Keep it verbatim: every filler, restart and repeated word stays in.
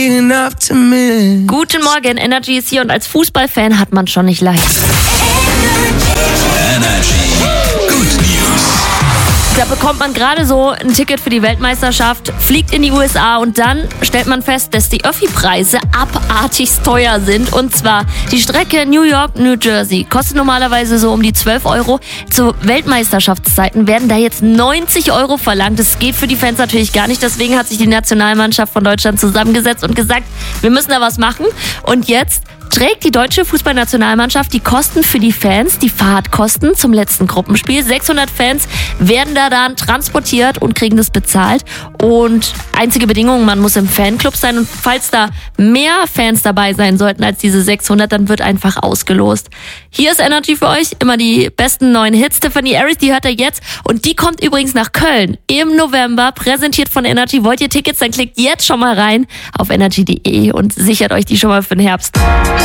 leading up to me. Guten Morgen, Energy ist hier und als Fußballfan hat man schon nicht leicht. Energy Good News. Da bekommt man gerade so ein Ticket für die Weltmeisterschaft, fliegt in die U S A und dann stellt man fest, dass die Öffi-Preise abartig teuer sind. Und zwar die Strecke New York, New Jersey kostet normalerweise so um die zwölf Euro. Zu Weltmeisterschaftszeiten werden da jetzt neunzig Euro verlangt. Das geht für die Fans natürlich gar nicht. Deswegen hat sich die Nationalmannschaft von Deutschland zusammengesetzt und gesagt, wir müssen da was machen. Und jetzt trägt die deutsche Fußballnationalmannschaft die Kosten für die Fans, die Fahrtkosten zum letzten Gruppenspiel. sechshundert Fans werden da dann transportiert und kriegen das bezahlt. Und einzige Bedingung, man muss im Fanclub sein. Und falls da mehr Fans dabei sein sollten als diese sechshundert, dann wird einfach ausgelost. Hier ist Energy für euch, immer die besten neuen Hits. Tiffany Harris, die hört ihr jetzt. Und die kommt übrigens nach Köln im November, präsentiert von Energy. Wollt ihr Tickets, dann klickt jetzt schon mal rein auf energy punkt de und sichert euch die schon mal für den Herbst.